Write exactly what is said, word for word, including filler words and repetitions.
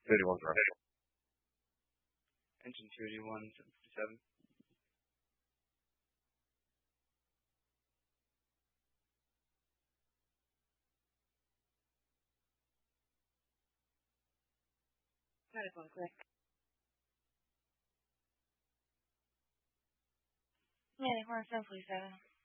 thirty-one's right. Engine two eighty-one, seven fifty-seven. Medical click. Medic one seven forty-seven.